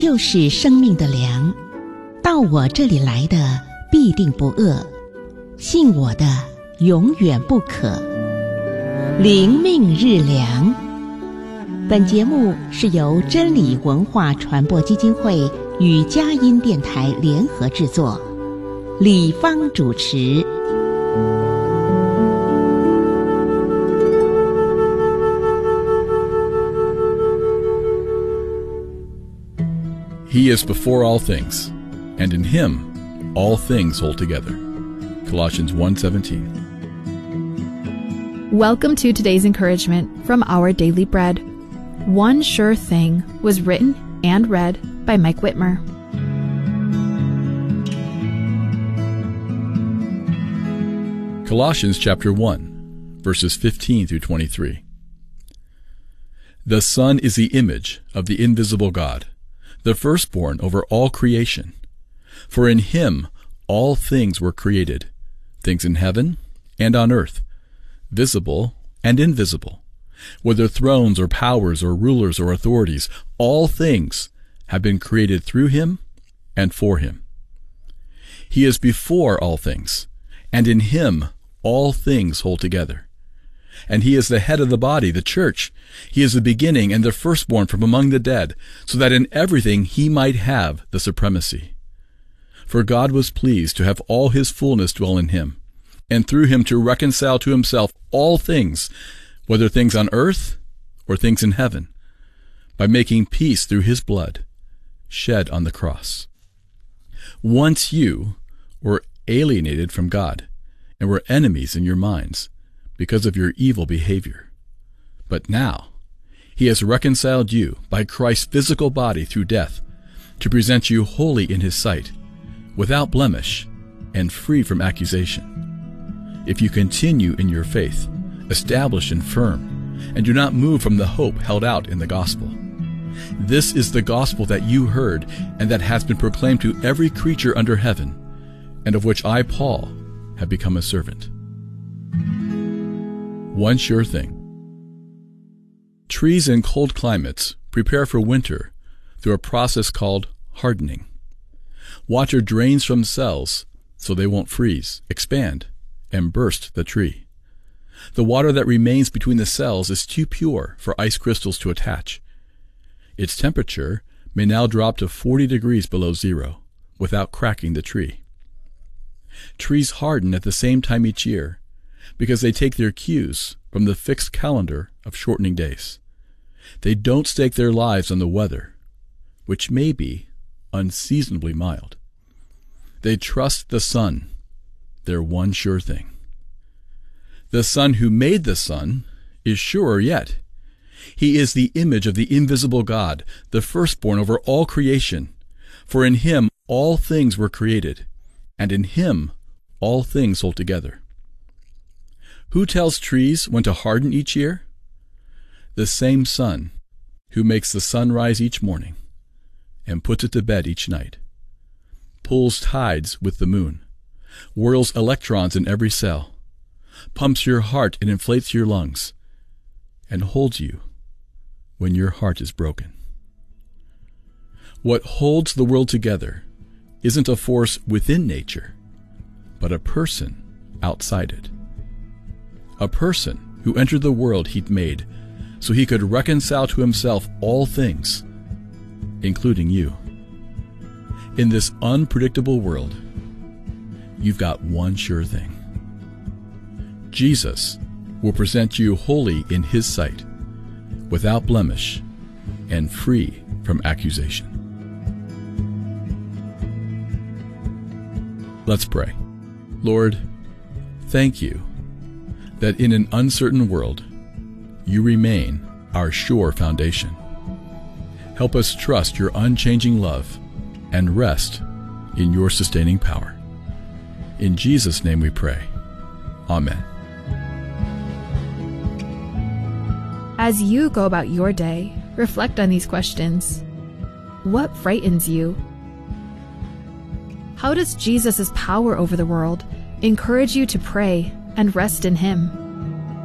就是生命的粮，到我这里来的必定不饿，信我的永远不渴。灵命日粮。本节目是由真理文化传播基金会与佳音电台联合制作，李芳主持。 He is before all things, and in him all things hold together. Colossians 1:17. Welcome to today's encouragement from Our Daily Bread. One Sure Thing was written and read by Mike Whitmer. Colossians chapter 1, verses 15 through 23. The Son is the image of the invisible God, the firstborn over all creation. For in him all things were created, things in heaven and on earth, visible and invisible, whether thrones or powers or rulers or authorities, all things have been created through him and for him. He is before all things, and in him all things hold together. And he is the head of the body, the church. He is the beginning and the firstborn from among the dead, so that in everything he might have the supremacy. For God was pleased to have all his fullness dwell in him, and through him to reconcile to himself all things, whether things on earth or things in heaven, by making peace through his blood, shed on the cross. Once you were alienated from God, and were enemies in your minds, because of your evil behavior. But now he has reconciled you by Christ's physical body through death, to present you holy in his sight, without blemish, and free from accusation. If you continue in your faith, established and firm, and do not move from the hope held out in the gospel. This is the gospel that you heard, and that has been proclaimed to every creature under heaven, and of which I, Paul, have become a servant. One sure thing. Trees in cold climates prepare for winter through a process called hardening. Water drains from cells so they won't freeze, expand, and burst the tree. The water that remains between the cells is too pure for ice crystals to attach. Its temperature may now drop to 40 degrees below zero without cracking the tree. Trees harden at the same time each year because they take their cues from the fixed calendar of shortening days. They don't stake their lives on the weather, which may be unseasonably mild. They trust the sun, their one sure thing. The Son who made the sun is surer yet. He is the image of the invisible God, the firstborn over all creation. For in him all things were created, and in him all things hold together. Who tells trees when to harden each year? The same Son who makes the sun rise each morning and puts it to bed each night, pulls tides with the moon, whirls electrons in every cell, pumps your heart and inflates your lungs, and holds you when your heart is broken. What holds the world together isn't a force within nature, but a person outside it. A person who entered the world he'd made so he could reconcile to himself all things, including you. In this unpredictable world, you've got one sure thing. Jesus will present you holy in his sight, without blemish, and free from accusation. Let's pray. Lord, thank you that in an uncertain world, you remain our sure foundation. Help us trust your unchanging love and rest in your sustaining power. In Jesus' name we pray. Amen. As you go about your day, reflect on these questions. What frightens you? How does Jesus' power over the world encourage you to pray and rest in him?